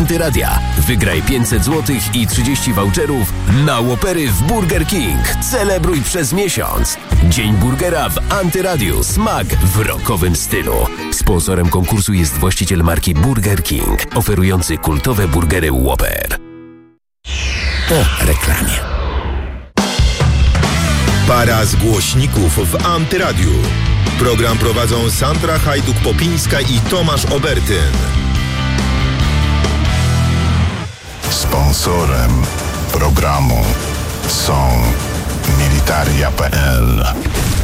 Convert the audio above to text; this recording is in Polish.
Antyradia. Wygraj 500 zł i 30 voucherów na Whoppery w Burger King. Celebruj przez miesiąc. Dzień burgera w Antyradiu. Smak w rockowym stylu. Sponsorem konkursu jest właściciel marki Burger King, oferujący kultowe burgery Whopper. Po reklamie. Para z głośników w Antyradiu. Program prowadzą Sandra Hajduk-Popińska i Tomasz Obertyn. Sponsorem programu są Militaria.pl.